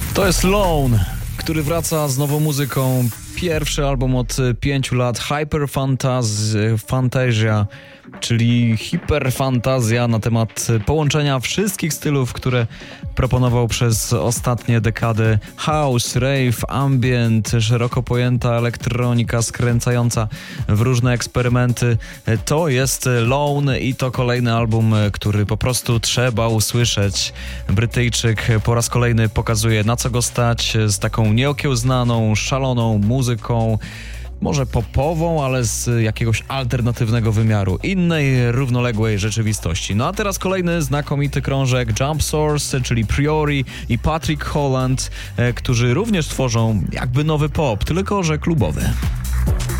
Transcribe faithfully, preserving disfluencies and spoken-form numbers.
To jest Lone, który wraca z nową muzyką. Pierwszy album od pięciu lat, Hyper Fantaz- Fantasia, czyli hiperfantazja na temat połączenia wszystkich stylów, które proponował przez ostatnie dekady. House, rave, ambient, szeroko pojęta elektronika skręcająca w różne eksperymenty. To jest Lone i to kolejny album, który po prostu trzeba usłyszeć. Brytyjczyk po raz kolejny pokazuje, na co go stać, z taką nieokiełznaną, szaloną muzyką, może popową, ale z jakiegoś alternatywnego wymiaru, innej, równoległej rzeczywistości. No a teraz kolejny znakomity krążek Jump Source, czyli Priori i Patrick Holland, którzy również tworzą jakby nowy pop, tylko że klubowy.